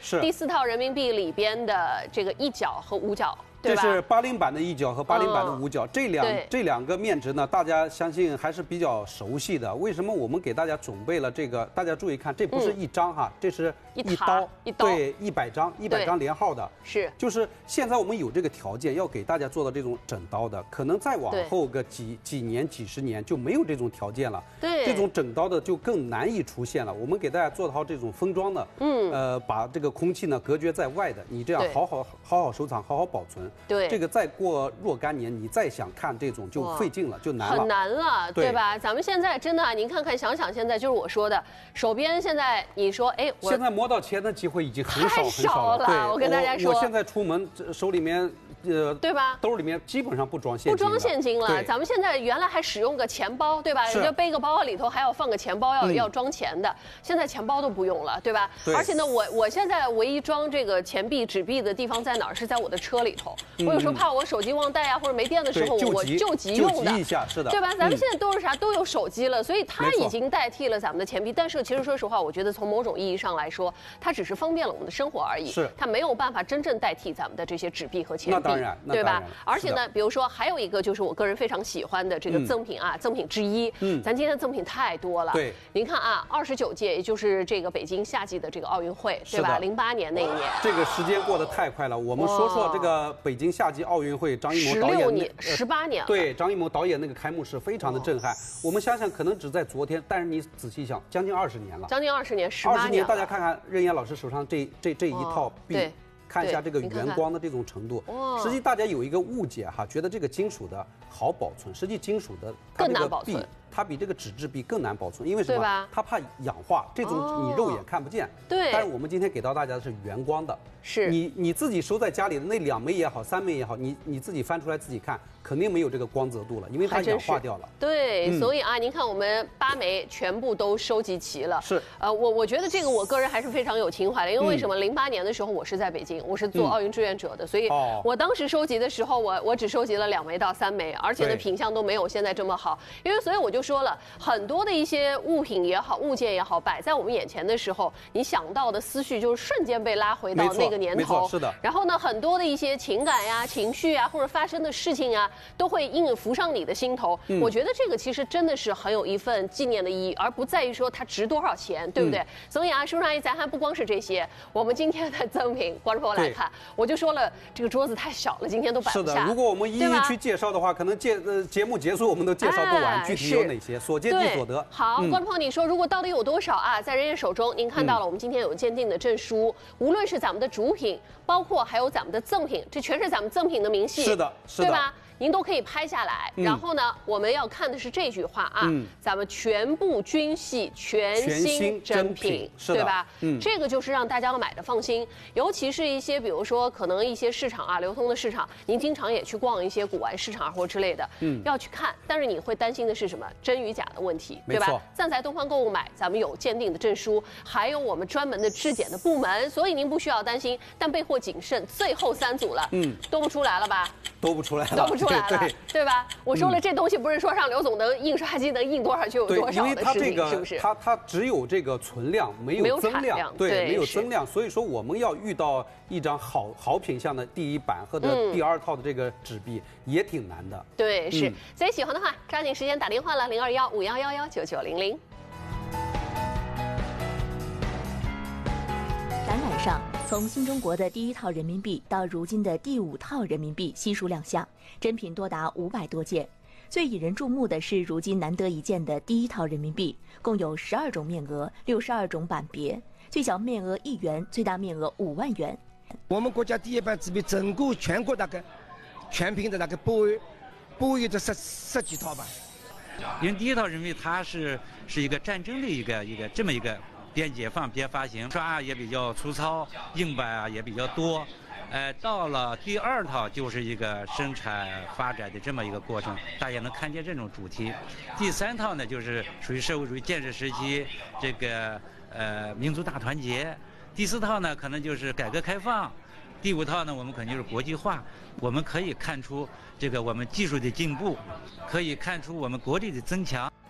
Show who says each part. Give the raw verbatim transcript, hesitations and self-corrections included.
Speaker 1: 是
Speaker 2: 第四套人民币里边的这个一角和五角。
Speaker 1: 这是八零版的一角和八零版的五角，
Speaker 2: 嗯、
Speaker 1: 这两这两个面值呢，大家相信还是比较熟悉的。为什么我们给大家准备了这个？大家注意看，这不是一张哈，嗯、这是一刀，
Speaker 2: 一刀
Speaker 1: 对，一百张，一百张连号的。
Speaker 2: 是，
Speaker 1: 就是现在我们有这个条件，要给大家做到这种整刀的，可能再往后个几几年、几十年就没有这种条件了。
Speaker 2: 对，
Speaker 1: 这种整刀的就更难以出现了。我们给大家做好这种封装的，嗯，呃，把这个空气呢隔绝在外的，你这样好好好好收藏，好好保存。
Speaker 2: 对，
Speaker 1: 这个再过若干年，你再想看这种就费劲了，就难了，
Speaker 2: 很难了，对吧？咱们现在真的，您看看，想想现在就是我说的，手边现在你说，哎，
Speaker 1: 现在摸到钱的机会已经很少很少了。
Speaker 2: 对，我跟大家说，
Speaker 1: 我现在出门手里面。呃，
Speaker 2: 对吧？
Speaker 1: 兜里面基本上不装现金，
Speaker 2: 不装现金了。咱们现在原来还使用个钱包，对吧？人家背个包里头还要放个钱包，要、嗯、要装钱的。现在钱包都不用了，对吧？
Speaker 1: 对。
Speaker 2: 而且呢，我我现在唯一装这个钱币、纸币的地方在哪儿？是在我的车里头。嗯、我有时候怕我手机忘带啊，或者没电的时候，我救急用的。
Speaker 1: 救急一下，是的，
Speaker 2: 对吧？咱们现在都是啥？都有手机了，所以它已经代替了咱们的钱币。但是其实说实话，我觉得从某种意义上来说，它只是方便了我们的生活而已。
Speaker 1: 是。
Speaker 2: 它没有办法真正代替咱们的这些纸币和钱币。
Speaker 1: 那当然，
Speaker 2: 对吧？而且呢，比如说还有一个就是我个人非常喜欢的这个赠品啊，嗯、赠品之一。嗯，咱今天的赠品太多了。
Speaker 1: 对，
Speaker 2: 您看啊，二十九届，也就是这个北京夏季的这个奥运会，对吧？零八年那一年，
Speaker 1: 这个时间过得太快了。我们说说这个北京夏季奥运会，张艺谋导演，
Speaker 2: 十六年、十八年。
Speaker 1: 对，张艺谋导演那个开幕式非常的震撼。我们想想，可能只在昨天，但是你仔细想，将近二十年了。
Speaker 2: 将近二十年，十八年。
Speaker 1: 二十年，大家看看任岩老师手上这这这一套币。看一下这个圆光的这种程度，实际大家有一个误解哈，觉得这个金属的好保存，实际金属的它这个币，它比这个纸质币更难保存，因为什么？它怕氧化，这种你肉眼看不见。
Speaker 2: 对。
Speaker 1: 但是我们今天给到大家的是圆光的，
Speaker 2: 是
Speaker 1: 你你自己收在家里的那两枚也好，三枚也好，你你自己翻出来自己看，肯定没有这个光泽度了，因为它氧化掉了。
Speaker 2: 对，嗯、所以啊，您看我们八枚全部都收集齐了。
Speaker 1: 是。
Speaker 2: 呃，我我觉得这个我个人还是非常有情怀的，因为为什么？零八年的时候我是在北京，我是做奥运志愿者的，所以我当时收集的时候，我我只收集了两枚到三枚，而且呢品相都没有现在这么好。因为所以我就说了，很多的一些物品也好，物件也好，摆在我们眼前的时候，你想到的思绪就是瞬间被拉回到那个年头。
Speaker 1: 是的。
Speaker 2: 然后呢，很多的一些情感呀、情绪啊，或者发生的事情啊，都会隐隐浮上你的心头。嗯、我觉得这个其实真的是很有一份纪念的意义，而不在于说它值多少钱，对不对？嗯、所以啊，叔叔阿姨，咱还不光是这些，我们今天的赠品，观众朋友来看，我就说了，这个桌子太小了，今天都摆不下。
Speaker 1: 是的，如果我们一一去介绍的话，可能节呃节目结束我们都介绍不完，哎、具体有哪些，所见即所得。
Speaker 2: 好，嗯、观众朋友，你说如果到底有多少啊？在人家手中，您看到了，我们今天有鉴定的证书，嗯、无论是咱们的主品，包括还有咱们的赠品，这全是咱们赠品的明细。
Speaker 1: 是的，是的，
Speaker 2: 对吧？您都可以拍下来，嗯、然后呢，我们要看的是这句话啊，嗯、咱们全部均系全新真品，对吧？嗯，这个就是让大家买的放心，尤其是一些比如说可能一些市场啊，流通的市场，您经常也去逛一些古玩市场或之类的，嗯，要去看，但是你会担心的是什么？真与假的问题，对吧？站在东方购物买，咱们有鉴定的证书，还有我们专门的质检的部门，所以您不需要担心。但备货谨慎，最后三组了，嗯，多不出来了吧？
Speaker 1: 多不出来了，
Speaker 2: 多不出来了。
Speaker 1: 对, 对,
Speaker 2: 对吧？我说了，这东西不是说让刘总能印刷机能印多少就有多少的事情，是不是？
Speaker 1: 它它只有这个存量，没有增量，对，没有增量。所以说，我们要遇到一张好好品相的第一版或者第二套的这个纸币，也挺难的。
Speaker 2: 对，是。所以喜欢的话，抓紧时间打电话了，零二幺五幺幺幺九九零零。
Speaker 3: 展览上，从新中国的第一套人民币到如今的第五套人民币悉数亮相，珍品多达五百多件。最引人注目的是如今难得一见的第一套人民币，共有十二种面额、六十二种版别，最小面额一元，最大面额五万元。
Speaker 4: 我们国家第一版纸币，整个全国大概全凭的那个保保有这十十几套吧。
Speaker 5: 因为第一套人民币它是是一个战争的一个一个这么一个。边解放边发行，刷也比较粗糙，硬板啊也比较多，呃，到了第二套就是一个生产发展的这么一个过程，大家能看见这种主题。第三套呢，就是属于社会主义建设时期这个呃民族大团结。第四套呢，可能就是改革开放。第五套呢，我们肯定就是国际化。我们可以看出这个我们技术的进步，可以看出我们国力的增强。